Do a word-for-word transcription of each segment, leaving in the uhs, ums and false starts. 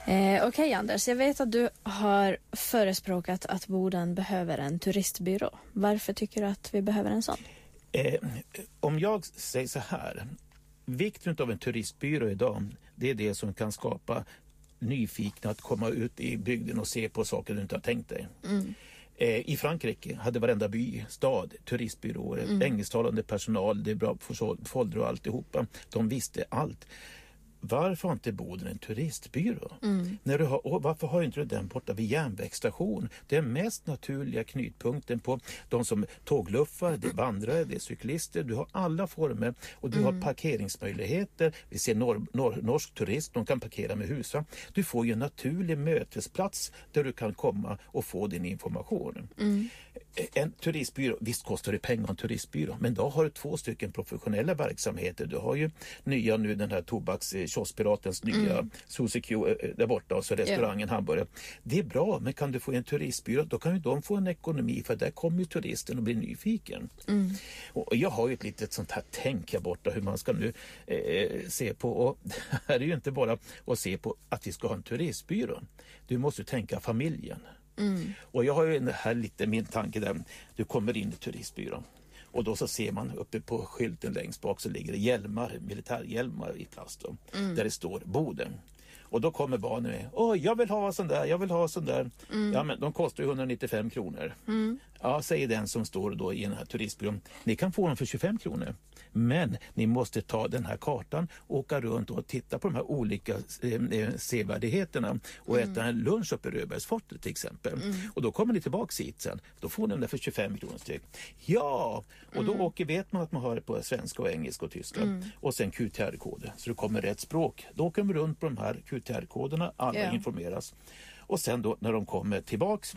Eh, Okej okay, Anders, jag vet att du har förespråkat att Boden behöver en turistbyrå. Varför tycker du att vi behöver en sån? Eh, om jag säger så här, vikten av en turistbyrå idag, det är det som kan skapa nyfikna att komma ut i bygden och se på saker du inte har tänkt dig. Mm. Eh, I Frankrike hade varenda by, stad, turistbyråer, mm. engelsktalande personal, det är bra för folder och alltihopa. De visste allt. Varför har inte Boden en turistbyrå? Mm. När du har, varför har inte du den borta vid järnvägsstation? Det är mest naturliga knutpunkten på de som tågluffar, det är vandrare, det är cyklister. Du har alla former och du mm. har parkeringsmöjligheter. Vi ser norr, norr, norsk turist, de kan parkera med husa. Du får ju en naturlig mötesplats där du kan komma och få din information. Mm. En turistbyrå, visst kostar det pengar en turistbyrå, men då har du två stycken professionella verksamheter. Du har ju nya nu den här tobaks Kioskpiratens nya mm. Sushi Q där borta och så restaurangen, yeah. hamburgare. Det är bra, men kan du få en turistbyrå, då kan ju de få en ekonomi, för där kommer ju turisten och blir nyfiken. Mm. Och jag har ju ett litet sånt här tänk här borta hur man ska nu eh, se på, och det här är ju inte bara att se på att vi ska ha en turistbyrå. Du måste tänka familjen. Mm. Och jag har ju här lite min tanke där, du kommer in i turistbyrån. Och då så ser man uppe på skylten längst bak så ligger det hjälmar, militärhjälmar i plast då, mm. där det står Boden. Och då kommer barnen med, åh jag vill ha sån där, jag vill ha sån där. Mm. Ja men de kostar ju etthundranittiofem kronor. Mm. Ja, säger den som står då i den här turistbyrån, ni kan få dem för tjugofem kronor. Men ni måste ta den här kartan, åka runt och titta på de här olika eh, sevärdigheterna och mm. äta en lunch uppe i Röbergsfortet till exempel. Mm. Och då kommer ni tillbaka hit sen, då får ni den där för tjugofem kronor styck. Ja, och då mm. åker, vet man att man har det på svenska och engelska och tyska. Mm. Och sen Q T R-koder, så det kommer rätt språk. Då åker de runt på de här Q T R-koderna, alla yeah. informeras. Och sen då när de kommer tillbaks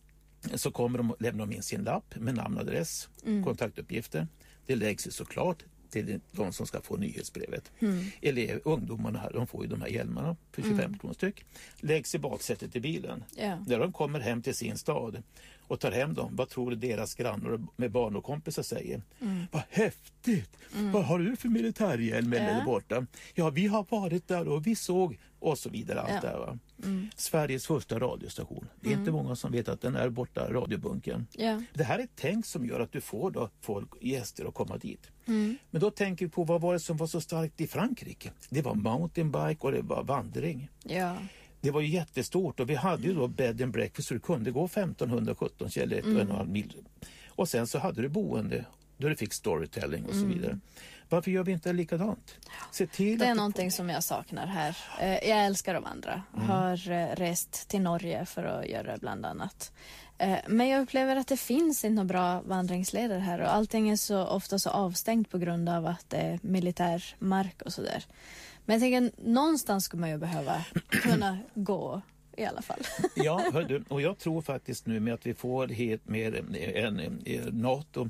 så kommer de lämna in sin lapp med namn, adress, mm. kontaktuppgifter. Det läggs ju såklart till de som ska få nyhetsbrevet. Mm. Elever, ungdomarna här, de får ju de här hjälmarna för tjugofem mm. kronor styck. Läggs i baksätet i bilen. Yeah. När de kommer hem till sin stad och tar hem dem, vad tror du deras grannar med barn och kompisar säger? Mm. Vad häftigt! Mm. Vad har du för militärhjälm yeah. eller borta? Ja, vi har varit där och vi såg och så vidare. Allt yeah. där, va? Mm. Sveriges första radiostation. Det är mm. inte många som vet att den är borta, radiobunken. Yeah. Det här är ett tänk som gör att du får då folk, gäster att komma dit. Mm. Men då tänker vi på vad var det som var så starkt i Frankrike? Det var mountainbike och det var vandring. Ja. Det var ju jättestort och vi hade ju då bed and breakfast så du kunde gå femton sjutton eller ett och en halv mil. Och sen så hade du boende då du fick storytelling och så vidare. Mm. Varför gör vi inte likadant? Se till det är att någonting du... som jag saknar här. Jag älskar att vandra. Mm. Har rest till Norge för att göra bland annat. Men jag upplever att det finns inte några bra vandringsleder här och allting är så ofta så avstängt på grund av att det är militärmark och sådär. Men jag tänker någonstans skulle man ju behöva kunna gå i alla fall. Ja, hör du, och jag tror faktiskt nu med att vi får helt med en, en NATO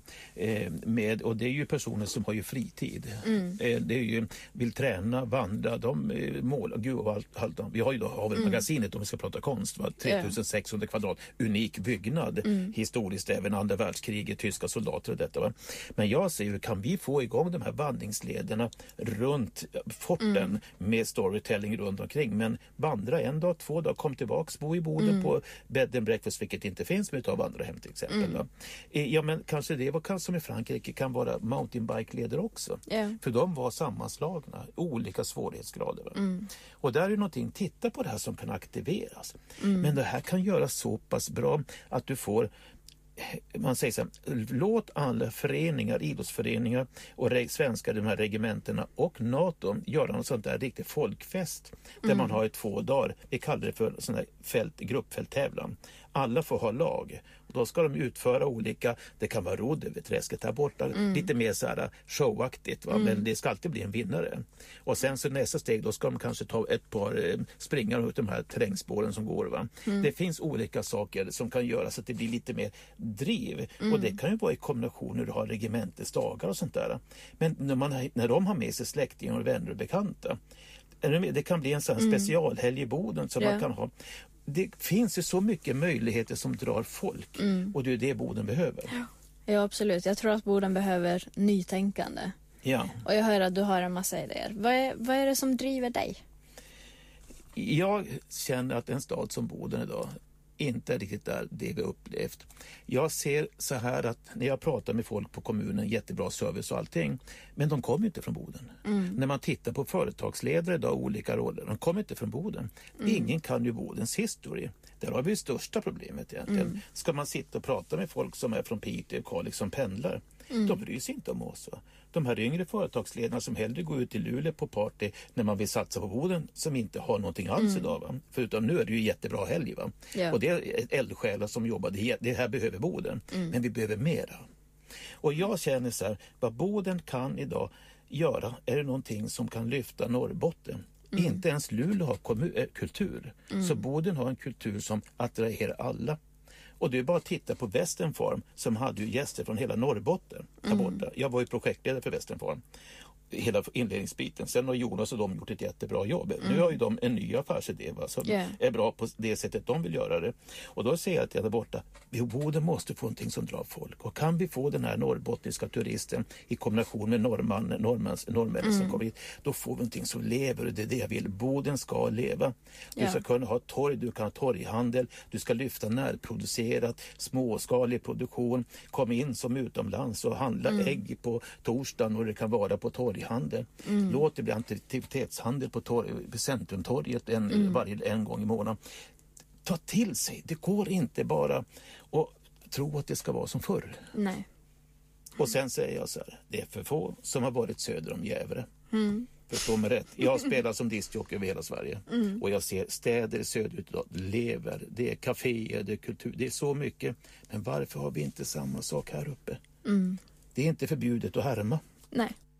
med, och det är ju personer som har ju fritid. Mm. Det är ju, vill träna, vandra, de målar, gud och allt, allt. Vi har ju då har mm. magasinet om vi ska prata konst, va? tretusensexhundra kvadrat, unik byggnad, mm. historiskt även andra världskriget, tyska soldater och detta, va? Men jag säger, kan vi få igång de här vandringslederna runt forten mm. med storytelling runt omkring, men vandra en dag, två dagar, kom tillbaks, bo i Boden mm. på bed and breakfast, vilket inte finns, men utav andra hem till exempel. Mm. Ja, men kanske det var kanske som i Frankrike kan vara mountainbike-leder också. Yeah. För de var sammanslagna, olika svårighetsgrader. Mm. Och där är någonting, titta på det här som kan aktiveras. Mm. Men det här kan göras så pass bra att du får, man säger så här, låt alla föreningar, idrottsföreningar och re- svenska, de här regementerna och NATO göra något sånt där riktigt folkfest där mm. man har ett två dagar, vi kallar det för sån här fält, gruppfälttävlan. Alla får ha lag. Och då ska de utföra olika, det kan vara rodd över träsket här borta, mm. lite mer så här showaktigt, va? Mm. Men det ska alltid bli en vinnare. Och sen så nästa steg, då ska de kanske ta ett par eh, springar ut de här terrängspåren som går, va? Mm. Det finns olika saker som kan göra så att det blir lite mer driv. Mm. Och det kan ju vara i kombination när du har regementesdagar och sånt där. Men när, man, när de har med sig släktingar och vänner och bekanta, det kan bli en sån mm. specialhelg i Boden som yeah. man kan ha. Det finns ju så mycket möjligheter som drar folk mm. och det är det Boden behöver. Ja, absolut. Jag tror att Boden behöver nytänkande. Ja. Och jag hör att du har en massa idéer. Vad är, vad är det som driver dig? Jag känner att en stad som Boden idag inte är riktigt där det vi upplevt. Jag ser så här att när jag pratar med folk på kommunen, jättebra service och allting, men de kommer inte från Boden. Mm. När man tittar på företagsledare idag, olika roller, de kommer inte från Boden. Mm. Ingen kan ju Bodens historia. Där har vi det största problemet egentligen. Mm. Ska man sitta och prata med folk som är från Piteå och Kalix som pendlar, mm. de bryr sig inte om oss. Va? De här yngre företagsledarna som hellre går ut i Luleå på party när man vill satsa på Boden, som inte har någonting alls mm. idag. Va? Förutom nu är det ju jättebra helg. Va? Ja. Och det är eldsjälar som jobbar, det här behöver Boden. Mm. Men vi behöver mera. Och jag känner så här, vad Boden kan idag göra är det någonting som kan lyfta Norrbotten. Mm. Inte ens Luleå har kommun- äh, kultur. Mm. Så Boden har en kultur som attraherar alla. Och det är bara att titta på Western Farm som hade ju gäster från hela Norrbotten där mm. borta. Jag var ju projektledare för Western Farm. Hela inledningsbiten. Sen har Jonas och de gjort ett jättebra jobb. Mm. Nu har ju de en ny affärsidé, va, som yeah. är bra på det sättet de vill göra det. Och då säger jag att jag där borta, vi Boden måste få någonting som drar folk. Och kan vi få den här norrbottniska turisten i kombination med norrman, norrmans, norrmän mm. som kommer hit, då får vi någonting som lever. Och det är det jag vill. Boden ska leva. Du yeah. ska kunna ha torg, du kan ha torghandel, du ska lyfta närproducerat, småskalig produktion, komma in som utomlands och handla mm. ägg på torsdagen och det kan vara på torg. Handel. Mm. Låt det bli aktivitetshandel på, torg, på Centrumtorget en, mm. varje, en gång i månaden. Ta till sig. Det går inte bara att tro att det ska vara som förr. Nej. Och sen säger jag så här, det är för få som har varit söder om Gävle. Mm. Förstå mig rätt. Jag spelar som discjockey över hela Sverige. Mm. Och jag ser städer söderut idag lever. Det är kaféer, det är kultur. Det är så mycket. Men varför har vi inte samma sak här uppe? Mm. Det är inte förbjudet att härma. Nej.